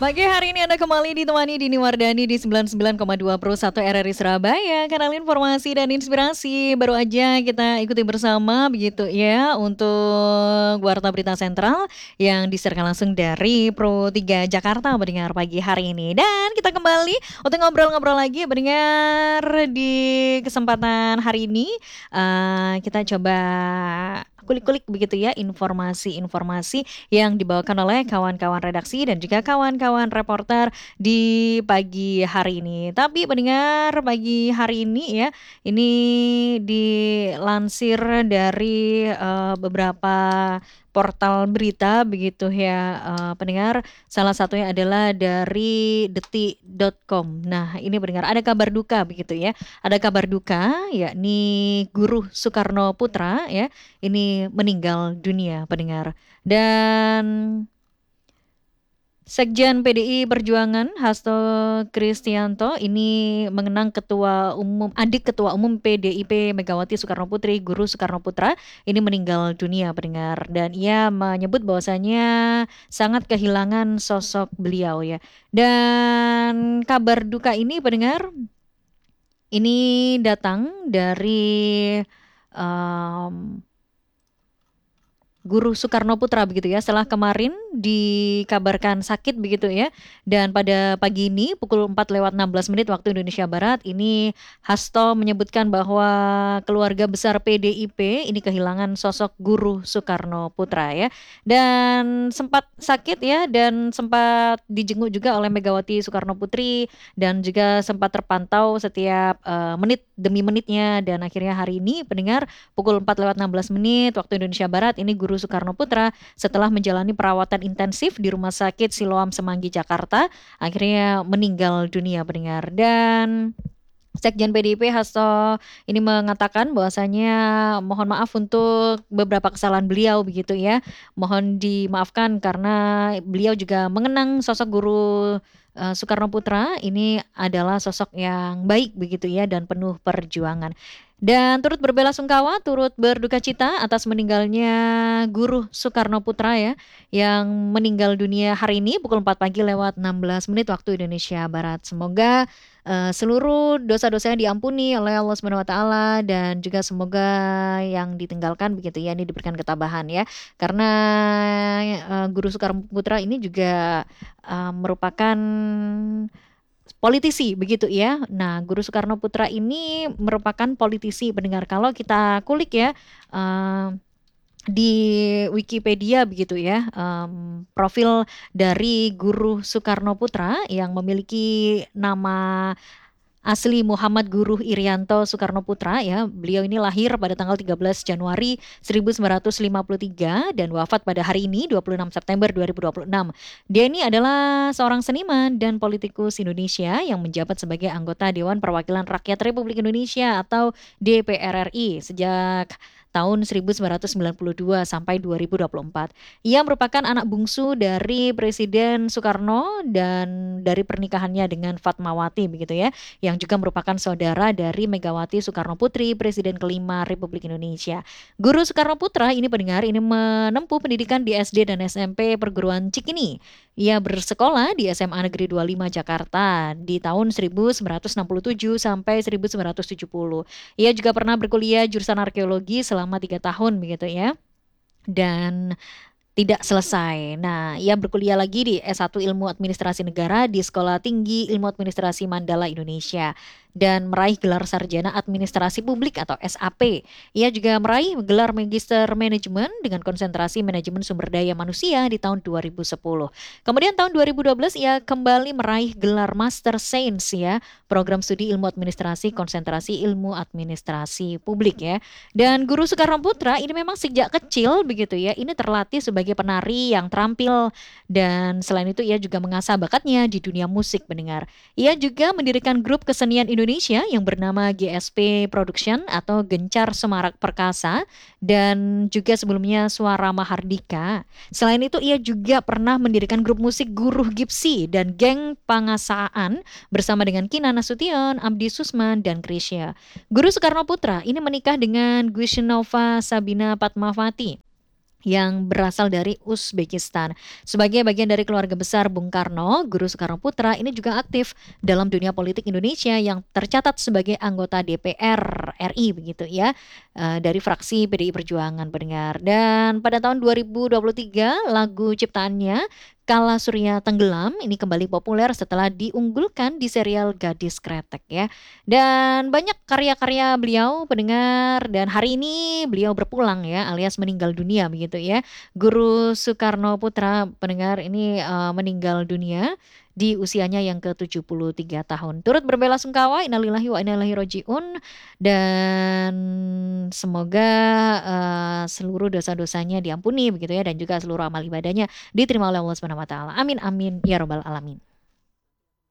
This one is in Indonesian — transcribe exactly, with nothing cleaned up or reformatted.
Pagi hari ini Anda kembali ditemani Dini Wardani di sembilan puluh sembilan koma dua Pro satu R R I Surabaya. Kanal informasi dan inspirasi baru aja kita ikuti bersama begitu ya untuk Warta Berita Sentral yang disiarkan langsung dari Pro tiga Jakarta mendengar pagi hari ini. Dan kita kembali untuk ngobrol-ngobrol lagi mendengar di kesempatan hari ini. Uh, kita coba kulik-kulik begitu ya informasi-informasi yang dibawakan oleh kawan-kawan redaksi dan juga kawan-kawan reporter di pagi hari ini. Tapi pendengar pagi hari ini ya, ini dilansir dari uh, beberapa portal berita begitu ya uh, pendengar, salah satunya adalah dari detik dot com. Nah ini pendengar ada kabar duka begitu ya, ada kabar duka yakni Guru Soekarno Putra ya, ini meninggal dunia pendengar. Dan Sekjen P D I Perjuangan Hasto Kristianto ini mengenang ketua umum adik ketua umum P D I P Megawati Soekarno Putri Guru Soekarno Putra ini meninggal dunia pendengar, dan ia menyebut bahwasanya sangat kehilangan sosok beliau ya. Dan kabar duka ini pendengar ini datang dari um, Guru Soekarno Putra begitu ya, setelah kemarin dikabarkan sakit begitu ya. Dan pada pagi ini pukul empat lewat enam belas menit waktu Indonesia Barat ini Hasto menyebutkan bahwa keluarga besar P D I P ini kehilangan sosok Guru Soekarno Putra ya. Dan sempat sakit ya, dan sempat dijenguk juga oleh Megawati Soekarno Putri, dan juga sempat terpantau setiap uh, menit demi menitnya. Dan akhirnya hari ini pendengar pukul empat lewat enam belas menit waktu Indonesia Barat ini Guru Soekarno Putra setelah menjalani perawatan intensif di Rumah Sakit Siloam Semanggi Jakarta akhirnya meninggal dunia pendengar. Dan Sekjen P D I P Hasto ini mengatakan bahwasanya mohon maaf untuk beberapa kesalahan beliau begitu ya. Mohon dimaafkan karena beliau juga mengenang sosok Guru uh, Soekarno Putra ini adalah sosok yang baik begitu ya, dan penuh perjuangan. Dan turut berbelasungkawa, turut berduka cita atas meninggalnya Guru Soekarno Putra ya, yang meninggal dunia hari ini pukul empat pagi lewat enam belas menit waktu Indonesia Barat. Semoga uh, seluruh dosa-dosanya diampuni oleh Allah Subhanahu wa taala, dan juga semoga yang ditinggalkan begitu ya ini diberikan ketabahan ya. Karena uh, Guru Soekarno Putra ini juga uh, merupakan politisi begitu ya. Nah, Guru Soekarno Putra ini merupakan politisi pendengar. Kalau kita kulik ya uh, di Wikipedia begitu ya, um, profil dari Guru Soekarno Putra yang memiliki nama asli Muhammad Guru Irianto Soekarno Putra ya. Beliau ini lahir pada tanggal tiga belas Januari seribu sembilan ratus lima puluh tiga dan wafat pada hari ini dua puluh enam September dua ribu dua puluh enam. Dia ini adalah seorang seniman dan politikus Indonesia yang menjabat sebagai anggota Dewan Perwakilan Rakyat Republik Indonesia atau D P R R I sejak tahun seribu sembilan ratus sembilan puluh dua sampai dua ribu dua puluh empat. Ia merupakan anak bungsu dari Presiden Soekarno dan dari pernikahannya dengan Fatmawati begitu ya, yang juga merupakan saudara dari Megawati Soekarno Putri, Presiden kelima Republik Indonesia. Guru Soekarno Putra ini pendengar ini menempuh pendidikan di S D dan S M P perguruan Cikini. Ia bersekolah di S M A Negeri dua puluh lima Jakarta di tahun seribu sembilan ratus enam puluh tujuh sampai seribu sembilan ratus tujuh puluh. Ia juga pernah berkuliah jurusan arkeologi selama tiga tahun begitu ya, dan tidak selesai. Nah, ia berkuliah lagi di S satu Ilmu Administrasi Negara di Sekolah Tinggi Ilmu Administrasi Mandala Indonesia dan meraih gelar Sarjana Administrasi Publik atau S A P. Ia juga meraih gelar Magister Manajemen dengan konsentrasi Manajemen Sumber Daya Manusia di tahun dua ribu sepuluh. Kemudian tahun dua ribu dua belas ia kembali meraih gelar Master Sains ya, program studi Ilmu Administrasi konsentrasi Ilmu Administrasi Publik ya. Dan Guru Soekarno Putra ini memang sejak kecil begitu ya, ini terlatih sebagai penari yang terampil, dan selain itu ia juga mengasah bakatnya di dunia musik pendengar. Ia juga mendirikan grup kesenian Indonesia yang bernama G S P Production atau Gencar Semarak Perkasa, dan juga sebelumnya Suara Mahardika. Selain itu ia juga pernah mendirikan grup musik Guruh Gipsy dan Geng Pangasaan bersama dengan Kina Nasution, Abdi Susman, dan Krisya. Guru Soekarno Putra ini menikah dengan Guisnova Sabina Patmawati yang berasal dari Uzbekistan. Sebagai bagian dari keluarga besar Bung Karno, Guru Soekarno Putra ini juga aktif dalam dunia politik Indonesia yang tercatat sebagai anggota D P R R I begitu ya, eee, dari fraksi P D I Perjuangan pendengar. Dan pada tahun dua ribu dua puluh tiga lagu ciptaannya, Kala Surya Tenggelam ini kembali populer setelah diunggulkan di serial Gadis Kretek ya. Dan banyak karya-karya beliau pendengar dan hari ini beliau berpulang ya alias meninggal dunia begitu ya. Guru Soekarno Putra pendengar ini, eee, meninggal dunia di usianya yang ke tujuh puluh tiga tahun. Turut berbelasungkawa, innalillahi wa inna ilaihi rajiun, dan semoga, eee, seluruh dosa-dosanya diampuni begitu ya dan juga seluruh amal ibadahnya diterima oleh Allah Subhanahu wa taala. Amin amin ya rabbal alamin.